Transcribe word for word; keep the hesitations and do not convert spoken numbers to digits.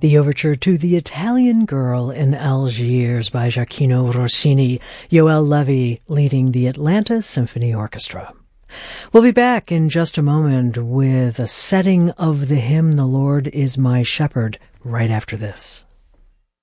the overture to The Italian Girl in Algiers by Gioacchino Rossini, Yoel Levy leading the Atlanta Symphony Orchestra. We'll be back in just a moment with a setting of the hymn, The Lord is My Shepherd, right after this.